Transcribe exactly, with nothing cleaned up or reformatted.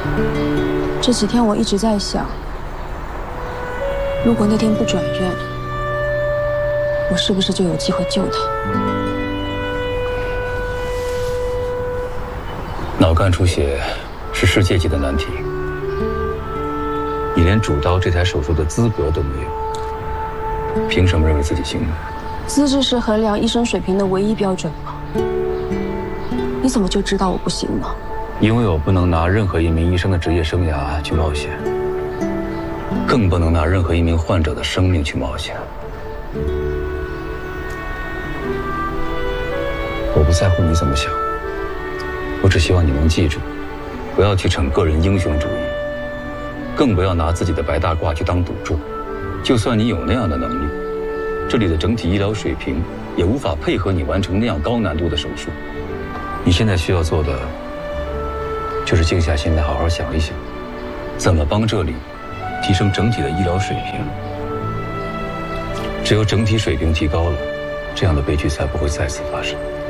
这几天我一直在想，如果那天不转院，我是不是就有机会救他？ 脑干出血是世界级的难题，你连主刀这台手术的资格都没有，凭什么认为自己行呢？ 资质是衡量医生水平的唯一标准吗？你怎么就知道我不行呢？ 因为我不能拿任何一名医生的职业生涯去冒险，更不能拿任何一名患者的生命去冒险。我不在乎你怎么想，我只希望你能记住，不要去逞个人英雄主义，更不要拿自己的白大褂去当赌注。就算你有那样的能力，这里的整体医疗水平也无法配合你完成那样高难度的手术。你现在需要做的，就是静下心来好好想一想，怎么帮这里提升整体的医疗水平。只有整体水平提高了，这样的悲剧才不会再次发生。